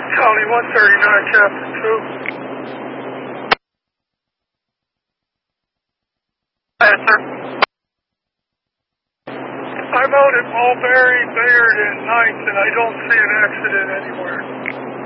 Charlie 139, Captain 2. Answer. I'm out at Mulberry, Bayard, and 9th, and I don't see an accident anywhere.